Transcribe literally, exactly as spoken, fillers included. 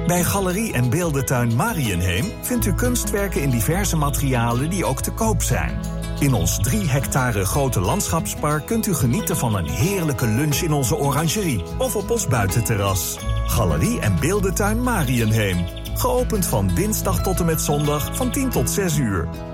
Bij Galerie en Beeldentuin Mariënheem vindt u kunstwerken in diverse materialen die ook te koop zijn. In ons drie hectare grote landschapspark kunt u genieten van een heerlijke lunch in onze orangerie of op ons buitenterras. Galerie en Beeldentuin Mariënheem. Geopend van dinsdag tot en met zondag van tien tot zes uur.